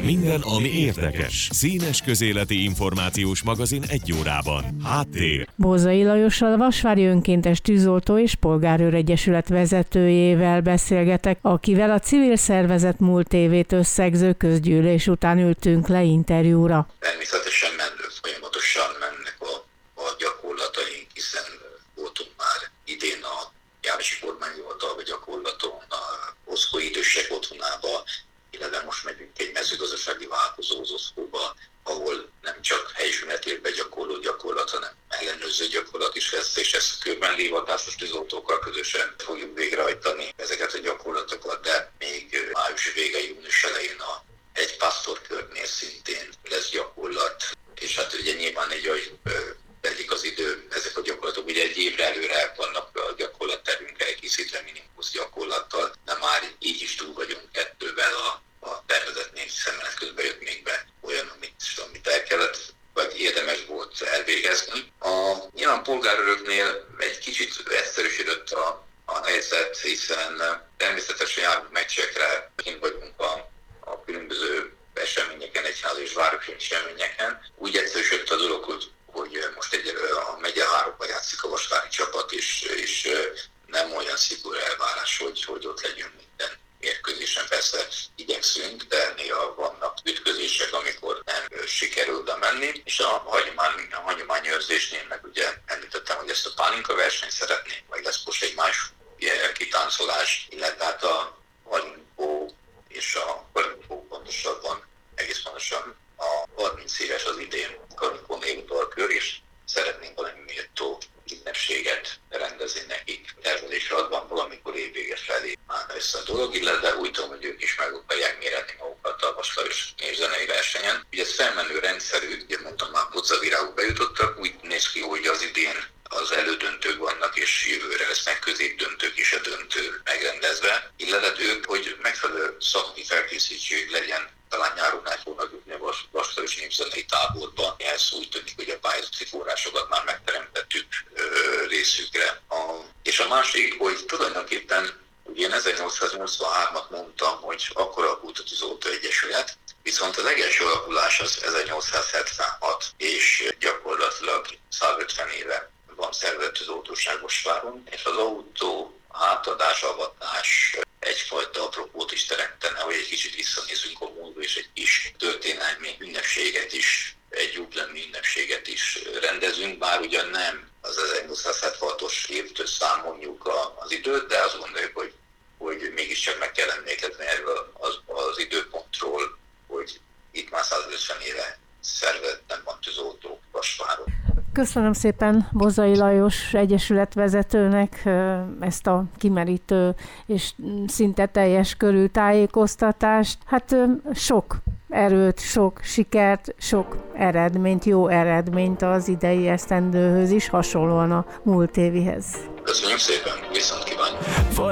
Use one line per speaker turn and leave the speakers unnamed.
Minden, ami érdekes. Színes közéleti információs magazin egy órában. Háttér.
Bozzai Lajossal, a Vasvári Önkéntes Tűzoltó és Polgárőr Egyesület vezetőjével beszélgetek, akivel a civil szervezet múlt évét összegző közgyűlés után ültünk le interjúra.
Természetesen folyamatosan mennek a gyakorlataink, hiszen voltunk már idén a járási kormányhivatalba gyakorlaton, a oszkói idősek otthonába, illetve most megyünk egy mezőgazdasági vállalkozóhoz Oszkóba, ahol nem csak helyismeretérbe gyakorló gyakorlat, hanem ellenőrző gyakorlat is lesz, és ezt körben lévő hatásos tűzoltókkal közösen fogjuk végrehajtani ezeket a gyakorlatokat, de még május vége, június elején a egy pásztorkörnél szintén lesz gyakorlat, és hát ugye nyilván telik az idő, ezek a gyakorlatok ugye egy évre előre vannak a gyakorlattervünkre elkészítve minimusz gyakorlattal, de már így is túl vagyunk kettővel a tervezetnél, hiszen menet közben jött még be olyan, amit el kellett, vagy érdemes volt elvégezni. Nyilván polgárőröknél egy kicsit egyszerűsödött a helyzet, hiszen természetesen járunk meccsekre, kint vagyunk a különböző eseményeken, egyházi és városi eseményeken. Úgy egyszerűsödött a dolog, hogy most egyelőre a megye 3-ban játszik a vasvári csapat, és nem olyan szigorú elvárás, hogy ott legyünk minden mérkőzésen. Persze igyekszünk, de néha vannak ütközések, amikor nem sikerül oda menni. És a hagyományőrzésnél meg ugye említettem, hogy ezt a pálinka versenyt szeretnénk, vagy lesz most egy más kitáncolás, illetve hát a halinkó és a karinkó pontosabban, egész pontosan a 30 éves az idén Karinkó névudvarkör, és szeretnénk valami méltó ünnepséget rendezni nekik. Tervezésre adban valamikor évvége felé állna össze a dolog, illetve úgy tudom, hogy ők is meg akarják méretni magukat a vasváros népzenei versenyen. Ugye ez felmenő rendszerű, ugye mondtam már, Mozzavirágok bejutottak, úgy néz ki, hogy az idén az elődöntők vannak, és jövőre lesznek középdöntők is a döntő megrendezve, illetve ők, hogy megfelelő szakmai felkészültség legyen, talán nyáron el fognak jutni a vasváros népzenei táborba. Ez úgy tűnik, hogy a pályázati forrásokat már megteremtettük részükre. És a másik, hogy tulajdonképpen ugye én 1883-at mondtam, hogy akkor alakult a Tűzoltó Egyesület, viszont az legelső alakulás az 1876, és gyakorlatilag 150 éve van szervezett tűzoltóság Vasváron, és az autó átadás, avatás egyfajta apropót is teremtene, hogy egy kicsit visszanézünk a múltba, és egy kis történelmi ünnepséget is, egy jubileumi ünnepséget is rendezünk, bár ugyan nem az 1876-os évtől számoljuk az időt, de azt gondoljuk, hogy mégiscsak meg kell emlékezni erről az időpontról, hogy itt már 150 éve szervezetten van tűzoltó Vasváron.
Köszönöm szépen Bozzai Lajos egyesület vezetőnek ezt a kimerítő és szinte teljes körű tájékoztatást. Hát sok erőt, sok sikert, sok eredményt, jó eredményt az idei esztendőhöz is, hasonlóan a múlt évihez.
Köszönjük szépen, viszont kívánjuk!